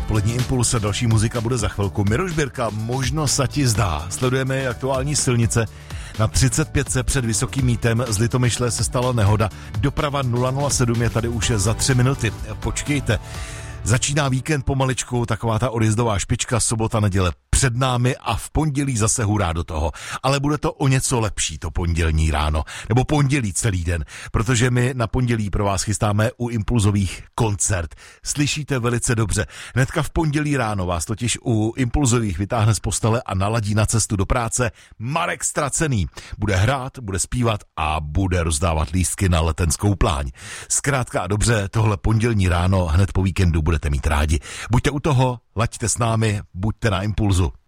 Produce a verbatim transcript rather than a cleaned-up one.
Odpolední impuls a další muzika bude za chvilku. Miroš Birka, možno sa ti zdá. Sledujeme aktuální silnice. Na třicet pět před Vysokým Mýtem z Litomyšle se stala nehoda. Doprava nula nula sedm je tady už za tři minuty. Počkejte. Začíná víkend pomaličku, taková ta odjezdová špička, sobota, neděle před námi a v pondělí zase hurá do toho. Ale bude to o něco lepší, to pondělní ráno, nebo pondělí celý den, protože my na pondělí pro vás chystáme u Impulzových koncert. Slyšíte velice dobře. Hnedka v pondělí ráno vás totiž u Impulzových vytáhne z postele a naladí na cestu do práce Marek Stracený. Bude hrát, bude zpívat a bude rozdávat lístky na letenskou pláň. Zkrátka a dobře, tohle pondělní ráno hned po víkendu budete mít rádi. Buďte u toho, laďte s námi, buďte na Impulzu.